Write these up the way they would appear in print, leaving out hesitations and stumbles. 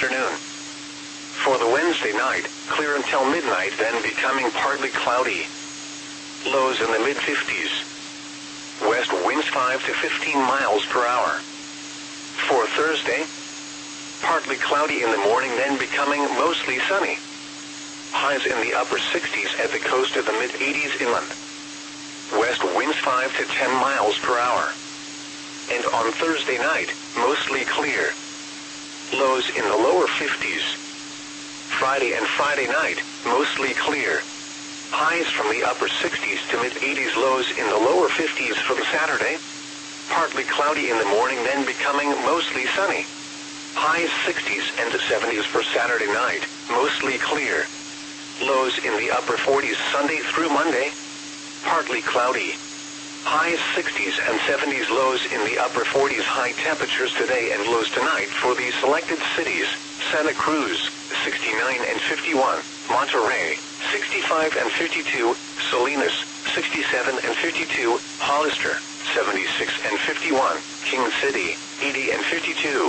afternoon. For the Wednesday night, clear until midnight, then becoming partly cloudy. Lows in the mid-50s. West winds 5 to 15 miles per hour. For Thursday, partly cloudy in the morning, then becoming mostly sunny. Highs in the upper 60s at the coast of the mid-80s inland. West winds 5 to 10 miles per hour. And on Thursday night, mostly clear. Lows in the lower 50s. Friday and Friday night, mostly clear. Highs from the upper 60s to mid-80s, lows in the lower 50s for the Saturday. Partly cloudy in the morning, then becoming mostly sunny. Highs 60s and 70s for Saturday night, mostly clear. Lows in the upper 40s Sunday through Monday. Partly cloudy. Highs 60s and 70s, lows in the upper 40s. High temperatures today and lows tonight for the selected cities: Santa Cruz, 69 and 51, Monterey, 65 and 52, Salinas, 67 and 52, Hollister, 76 and 51, King City, 80 and 52.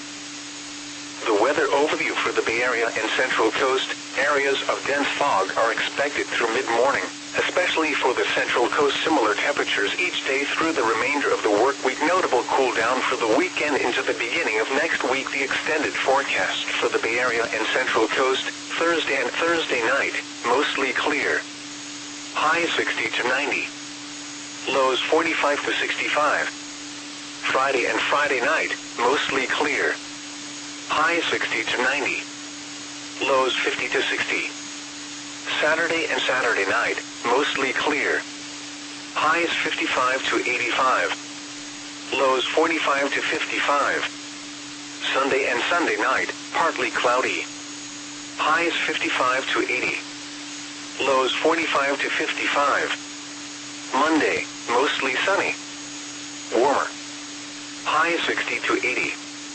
The weather overview for the Bay Area and Central Coast: areas of dense fog are expected through mid-morning, especially for the Central Coast. Similar temperatures each day through the remainder of the work week. Notable cool down for the weekend into the beginning of next week. The extended forecast for the Bay Area and Central Coast: Thursday and Thursday night, mostly clear. Highs 60 to 90. Lows 45 to 65. Friday and Friday night, mostly clear. Highs 60 to 90. Lows 50 to 60. Saturday and Saturday night, mostly clear. Highs 55 to 85. Lows 45 to 55. Sunday and Sunday night, partly cloudy. Highs 55 to 80. Lows 45 to 55. Monday, mostly sunny. Warmer. Highs 60 to 80.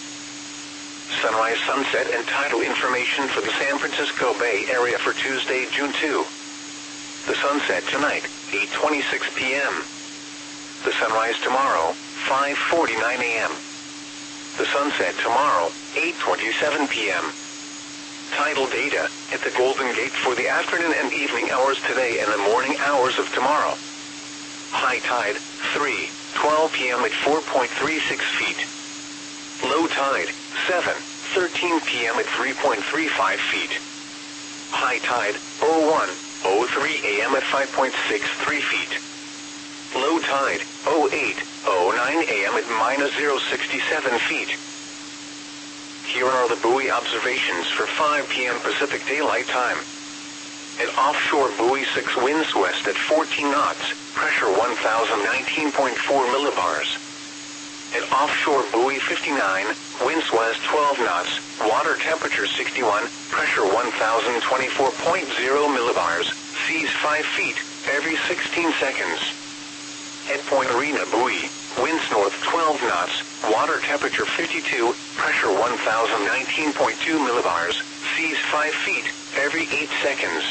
Sunrise, sunset, and tidal information for the San Francisco Bay Area for Tuesday, June 2. The sunset tonight, 8:26 p.m. The sunrise tomorrow, 5:49 a.m. The sunset tomorrow, 8:27 p.m. Tidal data at the Golden Gate for the afternoon and evening hours today and the morning hours of tomorrow. High tide, 3:12 p.m. at 4.36 feet. Low tide, 7:13 p.m. at 3.35 feet. High tide, 01:03 a.m. at 5.63 feet. Low tide, 08:09 a.m. at -0.67 feet. Here are the buoy observations for 5 p.m. Pacific Daylight Time. At offshore buoy 6, winds west at 14 knots, pressure 1,019.4 millibars. At offshore buoy 59, winds west 12 knots, water temperature 61, pressure 1,024.0 millibars, seas 5 feet, every 16 seconds. At Point Arena buoy, winds north 12 knots, water temperature 52, pressure 1,019.2 millibars, seas 5 feet, every 8 seconds.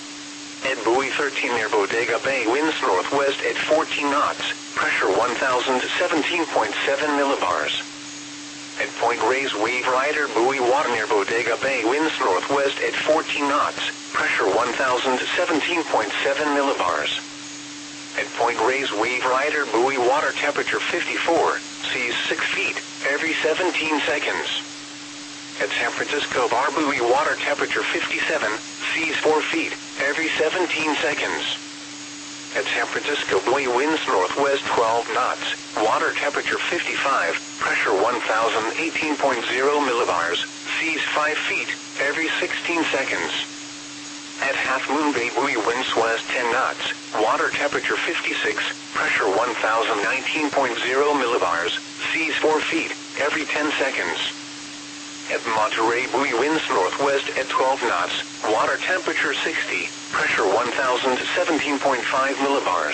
At buoy 13 near Bodega Bay, winds northwest at 14 knots, pressure 1,017.7 millibars. At Point Reyes Wave Rider buoy, water near Bodega Bay, winds northwest at 14 knots, pressure 1,017.7 millibars. At Point Reyes Wave Rider buoy, water temperature 54, seas 6 feet, every 17 seconds. At San Francisco Bar buoy, water temperature 57, seas 4 feet, every 17 seconds. At San Francisco buoy, winds northwest 12 knots, water temperature 55, pressure 1,018.0 millibars, seas 5 feet, every 16 seconds. At Half Moon Bay buoy, winds west 10 knots, water temperature 56, pressure 1,019.0 millibars, seas 4 feet, every 10 seconds. At Monterey buoy, winds northwest at 12 knots, water temperature 60, pressure 1,017.5 millibars.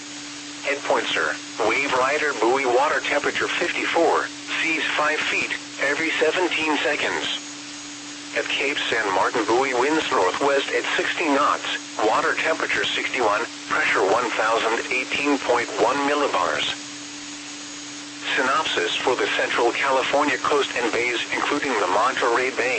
At Point Sur Wave Rider buoy, water temperature 54, seas 5 feet, every 17 seconds. At Cape San Martin buoy, winds northwest at 60 knots, water temperature 61, pressure 1,018.1 millibars. Synopsis for the Central California coast and bays, including the Monterey Bay.